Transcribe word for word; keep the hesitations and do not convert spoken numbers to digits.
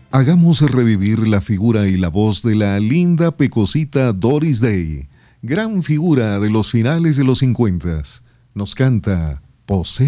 Hagamos revivir la figura y la voz de la linda pecosita Doris Day, gran figura de los finales de los cincuenta. Nos canta Posee